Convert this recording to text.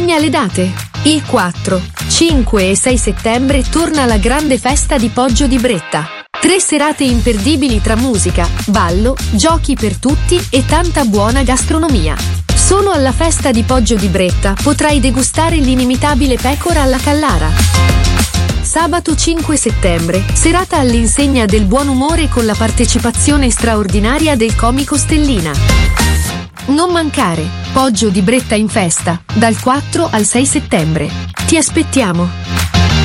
Segna le date. Il 4, 5 e 6 settembre torna la grande festa di Poggio di Bretta. 3 serate imperdibili tra musica, ballo, giochi per tutti e tanta buona gastronomia. Solo alla festa di Poggio di Bretta potrai degustare l'inimitabile pecora alla Callara. Sabato 5 settembre, serata all'insegna del buon umore con la partecipazione straordinaria del comico Stellina. Non mancare, Poggio di Bretta in festa, dal 4 al 6 settembre. Ti aspettiamo!